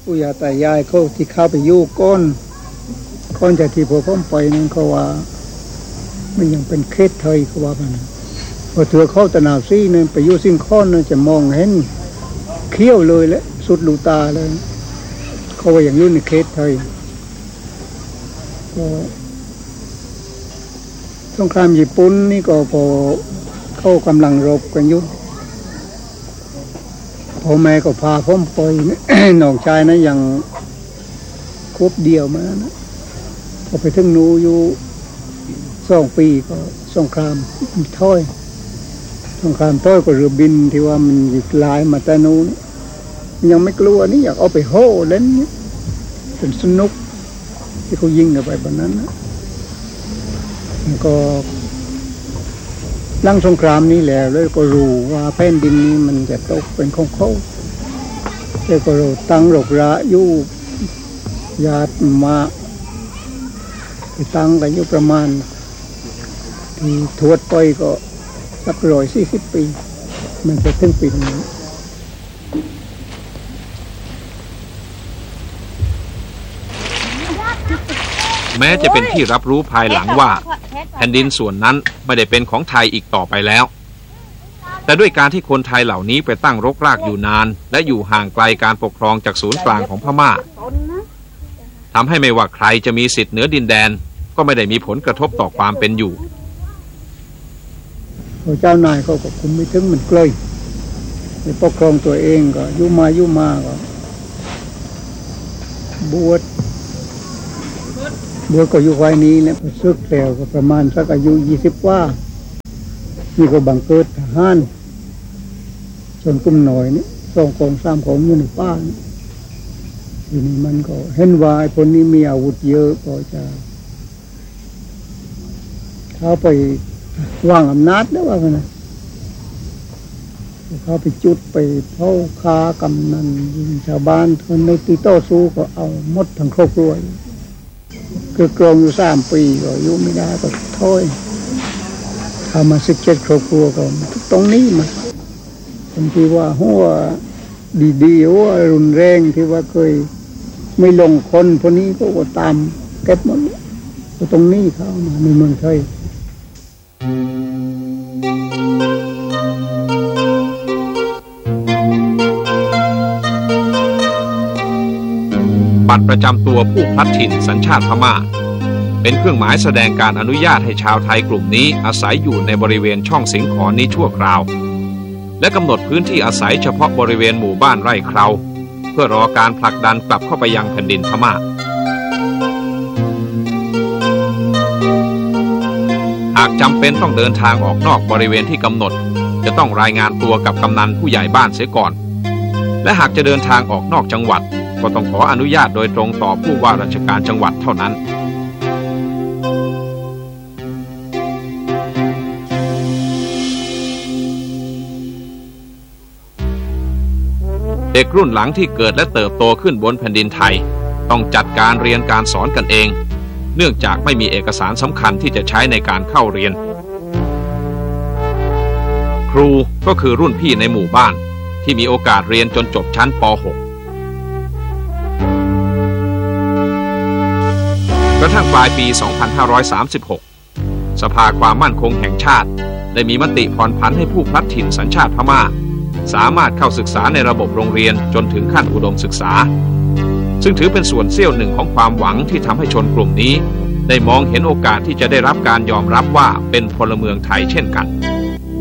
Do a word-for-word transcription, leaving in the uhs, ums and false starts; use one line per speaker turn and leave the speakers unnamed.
ปู่ย่าตายายเขาที่เข้าไปอยู่ก้อนก้อนจากที่พวกผมไปนั่นเขาว่ามันยังเป็นเขตไทยเขาว่ามันพอเถือเข้าตะนาวซี่นั่นไปอยู่สิ่งข้อนนั่นจะมองเห็นเขี้ยวเลยแหละสุดลูตาเลยเขาว่าอย่างอยู่ในเขตไทยก็สงครามญี่ปุ่นนี่ก็พอเข้ากำลังรบกันอยู่พ่อแม่ก็พาผมไป น้องชายนะยังครบเดียวมานะพอไปถึงหนูอยู่สองปีก็สงครามถ้อยสงครามถ้อยก็เรือบินที่ว่ามันหยุดลายมาแต่นู้นยังไม่กลัวนี่อยากเอาไปโห่เล่นนี่เป็นสนุกที่เขายิงกันไปแบบนั้นนะมันก็หลังสงครามนี้แล้วเลยก็รู้ว่าแผ่นดินนี้มันจะตกเป็นของเขาเลยก็เราตั้งหลกระอยู่ญาติมาไปตั้งกันอยู่ประมาณที่ทวดไปก็สักร้อยสี่สิบปีมันจะถึงปีนี้
แม้จะเป็นที่รับรู้ภายหลังว่าแผ่นดินส่วนนั้นไม่ได้เป็นของไทยอีกต่อไปแล้วแต่ด้วยการที่คนไทยเหล่านี้ไปตั้งรกรากอยู่นานและอยู่ห่างไกลการปกครองจากศูนย์กลางของพม่าทำให้ไม่ว่าใครจะมีสิทธิ์เหนือดินแดนก็ไม่ได้มีผลกระทบต่อความเป็นอยู่
เจ้านายเขาก็คุมไม่ถึงมันเกลยในปกครองตัวเองก็ยุ่มายุ่มาก็บวชบวชก็อยู่ไว้นี้เนี่ยซึกแล้วก็ประมาณสักอายุยี่สิบกว่านี่ก็บังเกิดทหารส่วนกลุ่มหน่อยนี่สองกองสามกองอยู่ในป่าทีนี้มันก็เห็นว่าไอ้คนนี้มีอาวุธเยอะก็จะเข้าไปวางอำนาจได้ว่าไงนะเขาไปจุดไปเผาคากำนันชาวบ้านคนในตีโต้สู้ก็เอาหมดทั้งครอบครัวคือกรองอยู่สามปีก็อยู่ไม่ได้ก็ถ้อยทำมาสิบเจ็ดครอบครัวก็ตรงนี้มาคนที่ว่าหัวดีๆหัวรุนแรงที่ว่าเคยไม่ลงคนพวกนี้ก็ตามเก็บหมดก็ตรงนี้เข้ามาในเมืองไทย
บัตรประจำตัวผู้พลัดถิ่นสัญชาติพม่าเป็นเครื่องหมายแสดงการอนุญาตให้ชาวไทยกลุ่มนี้อาศัยอยู่ในบริเวณช่องสิงขรนี้ชั่วคราวและกำหนดพื้นที่อาศัยเฉพาะบริเวณหมู่บ้านไร่เคราเพื่อรอการผลักดันกลับเข้าไปยังแผ่นดินพม่าหากจำเป็นต้องเดินทางออกนอกบริเวณที่กำหนดจะต้องรายงานตัวกับกำนันผู้ใหญ่บ้านเสียก่อนและหากจะเดินทางออกนอกจังหวัดก็ต้องขออนุญาตโดยตรงต่อผู้ว่าราชการจังหวัดเท่านั้นเด็กรุ่นหลังที่เกิดและเติบโตขึ้นบนแผ่นดินไทยต้องจัดการเรียนการสอนกันเองเนื่องจากไม่มีเอกสารสำคัญที่จะใช้ในการเข้าเรียนครูก็คือรุ่นพี่ในหมู่บ้านที่มีโอกาสเรียนจนจบชั้นป หกกระทั่งปลายปี สองพันห้าร้อยสามสิบหก สภาความมั่นคงแห่งชาติได้มีมติผ่อนผันให้ผู้พลัดถิ่นสัญชาติพม่าสามารถเข้าศึกษาในระบบโรงเรียนจนถึงขั้นอุดมศึกษาซึ่งถือเป็นส่วนเสี้ยวหนึ่งของความหวังที่ทำให้ชนกลุ่มนี้ได้มองเห็นโอกาสที่จะได้รับการยอมรับว่าเป็นพลเมืองไทยเช่นกัน